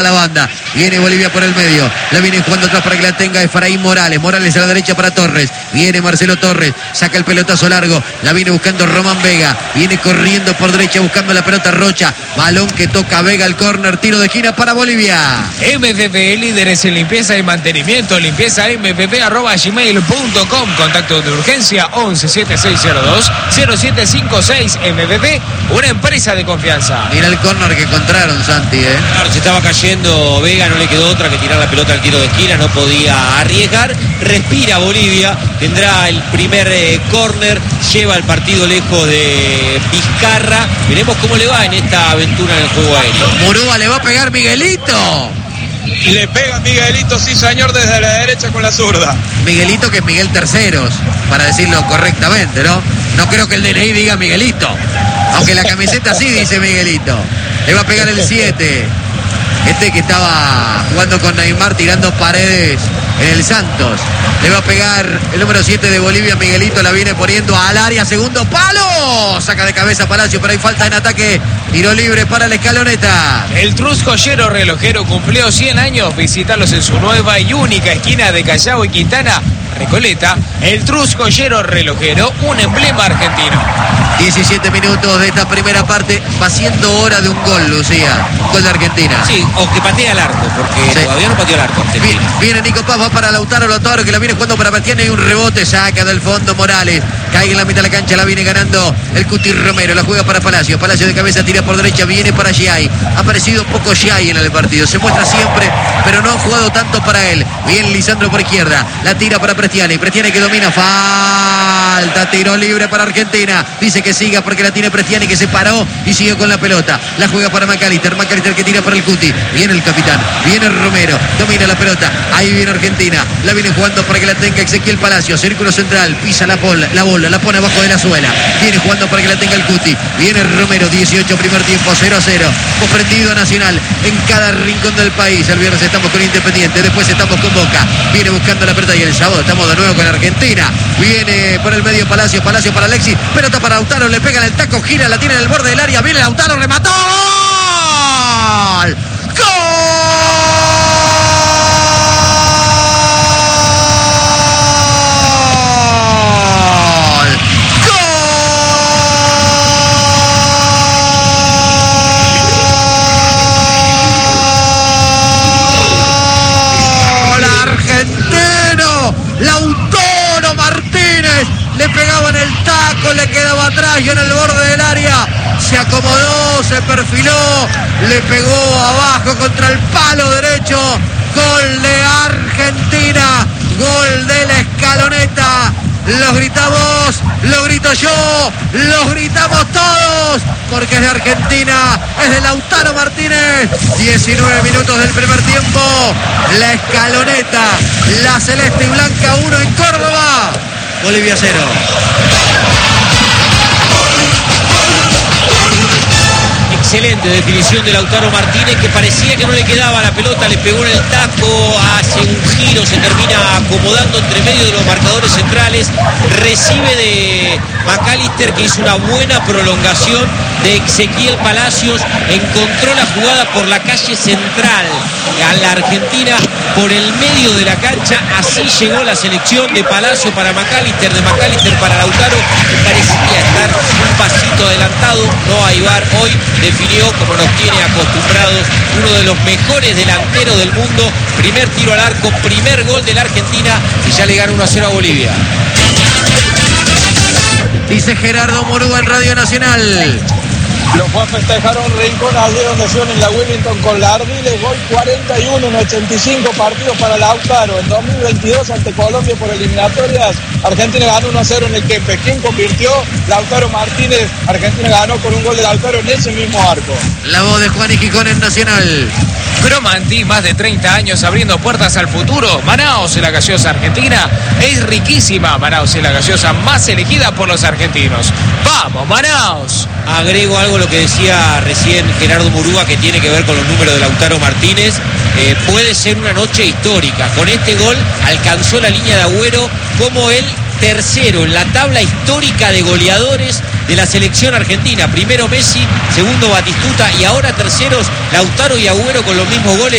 la banda, viene Bolivia por el medio, la viene jugando atrás para que la tenga Efraín Morales, Morales a la derecha para Torres, viene Marcelo Torres, saca el pelotazo largo, la viene buscando Román Vega, viene corriendo por derecha buscando la pelota Rocha, balón que toca Vega al córner, tiro de esquina para Bolivia. MPP, líderes en limpieza y mantenimiento, limpieza mpp@gmail.com, contacto de urgencia 117602-0756. MPP, una empresa de confianza. Mira el córner que encontraron, Santi, Claro, se estaba cayendo Vega, no le quedó otra que tirar la pelota al tiro de esquina, no podía arriesgar, respira Bolivia, tendrá el primer córner, lleva el partido lejos de Vizcarra, veremos cómo le va en esta aventura en el juego aéreo. Murúa le va a pegar Miguelito. Y le pega Miguelito, sí señor, desde la derecha con la zurda. Miguelito, que es Miguel Terceros, para decirlo correctamente, ¿no? No creo que el DNI diga Miguelito, aunque la camiseta sí dice Miguelito. Le va a pegar el 7. Este que estaba jugando con Neymar tirando paredes en el Santos. Le va a pegar el número 7 de Bolivia, Miguelito, la viene poniendo al área, segundo palo. Saca de cabeza Palacio, pero hay falta en ataque. Tiro libre para la Escaloneta. El Trus Joyero Relojero cumplió 100 años. Visitarlos en su nueva y única esquina de Callao y Quintana, Recoleta. El Trus Joyero Relojero, un emblema argentino. 17 minutos de esta primera parte. Va siendo hora de un gol, Lucía. Gol de Argentina. Sí, o que patee al arco, porque todavía no pateó al arco. Viene Nico Paz, va para Lautaro que la viene jugando para Bastián. Hay un rebote, saca del fondo Morales. Cae en la mitad de la cancha, la viene ganando el Cuti Romero. La juega para Palacio. Palacio de cabeza, tira por derecha, viene para Giai. Ha aparecido poco Giai en el partido. Se muestra siempre, pero no ha jugado tanto para él. Bien Lisandro por izquierda. La tira para Prestiani. Prestiani que domina. Falta. Tiro libre para Argentina. Dice que siga porque la tiene Prestiani, que se paró y sigue con la pelota. La juega para McAllister. McAllister que tira para el Cuti. Viene el capitán. Viene Romero. Domina la pelota. Ahí viene Argentina. La viene jugando para que la tenga Ezequiel Palacio. Círculo central. Pisa la bola. La pone abajo de la suela. Viene jugando para que la tenga el Cuti. Viene Romero. 18 primer tiempo. 0-0. Comprendido Nacional en cada rincón del país. El viernes estamos con Independiente. Después estamos con Boca. Viene buscando la pelota y el sábado estamos de nuevo con Argentina. Viene por el medio Palacio. Palacio para Alexis. Pelota para Lautaro. Le pega en el taco. Gira. La tiene en el borde del área. Viene Lautaro. Remató. ¡Gol! Lautaro Martínez le pegaba en el taco, le quedaba atrás y en el borde del área se acomodó, se perfiló, le pegó abajo contra el palo derecho. Gol de Argentina, gol de la Escaloneta. Los gritamos, lo grito yo, los gritamos todos, porque es de Argentina, es de Lautaro Martínez. 19 minutos del primer tiempo. La Escaloneta, la celeste y blanca 1 en Córdoba. Bolivia 0. Excelente definición de Lautaro Martínez, que parecía que no le quedaba la pelota, le pegó en el taco, hace un giro, se termina acomodando entre medio de los marcadores centrales, recibe de McAllister, que hizo una buena prolongación de Ezequiel Palacios, encontró la jugada por la calle central a la Argentina por el medio de la cancha. Así llegó la selección de Palacio para McAllister, de McAllister para Lautaro, que parecía estar un pasito adelantado. No hay VAR hoy, definió como nos tiene acostumbrados uno de los mejores delanteros del mundo. Primer tiro al arco, primer gol de la Argentina y ya le gana 1-0 a Bolivia. Dice Gerardo Murúa en Radio Nacional. Lo fue a festejar un rincón ayer donde en la Wellington con la Ardiles, gol 41 en 85 partidos para Lautaro. En 2022 ante Colombia por eliminatorias, Argentina ganó 1-0 en el Kempes. ¿Quién convirtió? Lautaro Martínez. Argentina ganó con un gol de Lautaro en ese mismo arco. La voz de Juan y Gijón en Nacional. Cromanti, más de 30 años abriendo puertas al futuro. Manaos, la gaseosa argentina, es riquísima. Manaos es la gaseosa más elegida por los argentinos. ¡Vamos, Manaos! Agrego algo a lo que decía recién Gerardo Murúa, que tiene que ver con los números de Lautaro Martínez. Puede ser una noche histórica. Con este gol alcanzó la línea de Agüero como el tercero en la tabla histórica de goleadores de la selección argentina. Primero Messi, segundo Batistuta y ahora terceros Lautaro y Agüero con los mismos goles.